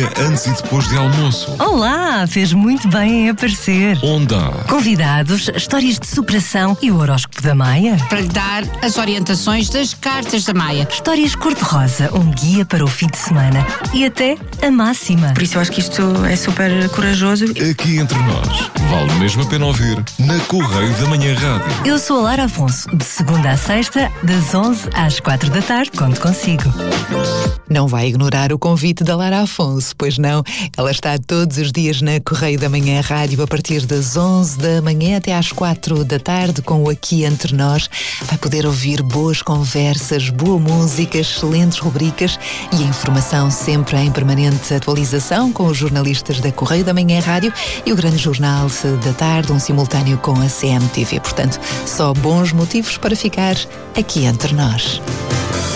música antes e depois de almoço. Olá, fez muito bem em aparecer. Onda. Convidados, histórias de superação e o horóscopo da Maia. Para lhe dar as orientações das cartas da Maia. Histórias cor-de-rosa, um guia para o fim de semana. E até a máxima. Por isso eu acho que isto é super corajoso. Aqui entre nós, vale mesmo a pena ouvir na Correio da Manhã Rádio. Eu sou a Lara Afonso, de segunda à sexta, das 11 às 4 da tarde, conto consigo. Não vai ignorar o convite da Lara Afonso, pois não? Ela está todos os dias na Correio da Manhã Rádio, a partir das 11 da manhã até às 4 da tarde, com o Aqui Entre Nós. Vai poder ouvir boas conversas, boa música, excelentes rubricas e a informação sempre em permanente atualização com os jornalistas da Correio da Manhã Rádio e o grande jornal da tarde, um simultâneo com a CMTV. Portanto, só bons motivos para ficar aqui entre nós.